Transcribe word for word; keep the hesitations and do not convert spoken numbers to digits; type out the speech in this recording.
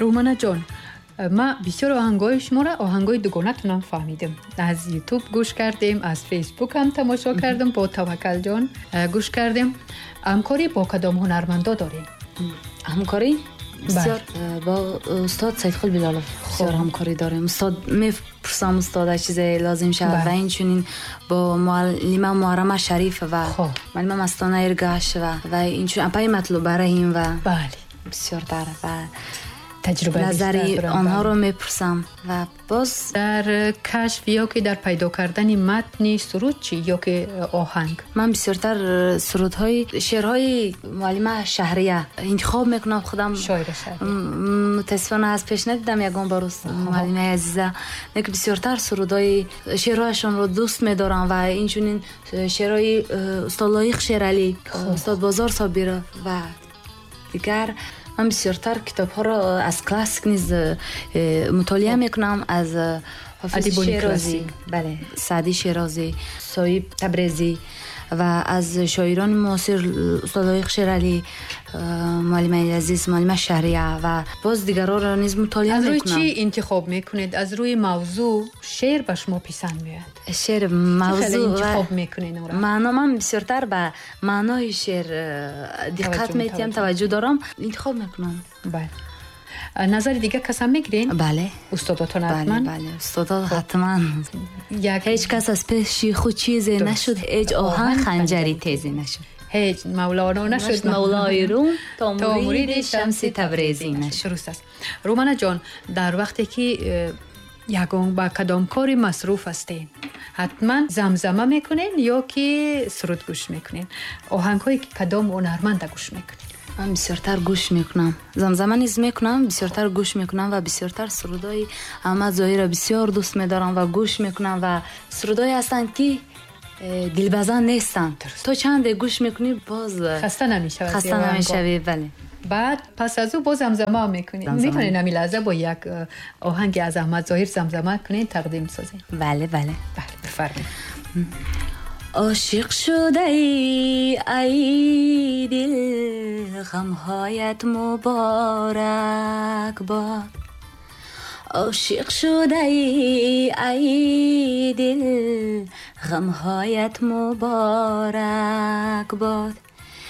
رومانا جان، ما بسیار آهنگای شما را آهنگای دوگانه تونم فهمیدم. از یوتیوب گوش کردیم، از فیسبوک هم تماشا کردم، با توکل جان گوش کردیم. همکاری با کدام هنرمندا داریم؟ همکاری بسیار با استاد سیدخل بلالوف بسیار همکاری داریم. استاد میپرسم استاد چیزی لازم شود و این چونین با معلمه محرمه شریف و معلمه مستانه ارگاش و و این چون اپای مطلوب براییم و بله بسیار داره و تجربه نظری آنها رو میپرسم و باز در کشف یا که در پیدا کردن متن سرود چی یا که آهنگ. من بسیارتر سرودهای شعرهای معلمه شهریه انتخاب میکنم خودم. شاعر شهریه متاسفانه از پیش ندیدم یگان باروس معلمه عزیزه، لیکن بسیارتر سرودهای شعرهایشان رو دوست میدارم و اینچنین شعرهای استاد لایق شیرعلی، استاد بازار صابر و دیگر. من بسیارتر کتاب ها را از کلاسیک نیز مطالعه میکنم، از حافظ شیرازی، بله، سعدی شیرازی، صاحب تبریزی و از شاعران معاصر استاد لایق شیرعلی، معلمه عزیز، معلمه شهریه و باز دیگرها را نیز مطالعه میکنم. از روی چی انتخاب میکنید؟ از روی موضوع شعر به شما پسند میاد؟ شعر موضوع انتخاب میکنید؟ معنا من بسیارتر به معنای شعر دقت میتیم، توجه دارم، انتخاب میکنم. بله. نظر دیگه کس هم میگیرین؟ بله. استاداتون حتما؟ بله بله استادا حتما. یک هیچ کس از پیش خود چیزی نشد، هیچ آهن خنجری تیزی نشد، هیچ مولانا نشد مولای روم تا مرید شمس تبریزی نشد. درست است. رومانا جان، در وقتی که یگان با کدام کاری مصروف هستین حتما زمزمه میکنین یا که سرود گوش میکنین؟ آهنگ هایی که کدام هنرمند گوش میکنین؟ من بسیارتر گوش میکنم، زمزمه نیز میکنم، بسیارتر گوش میکنم و بسیارتر سرودای احمد ظاهری را بسیار دوست میدارم و گوش میکنم و سرودای هستند که دلبزن نیستند. تو چند گوش میکنی باز خسته نمیشوی. خسته نمیشوی. بله. بعد پس از او باز زمزمه میکنین. میتونین همین لحظه با یک آهنگ از احمد ظاهر زمزمه کنین، تقدیم سازین. بله بله بله بفرمایید. عاشق شده ای ای دل، غمهایت مبارک باد. عاشق شده ای ای دل، غمهایت مبارک باد.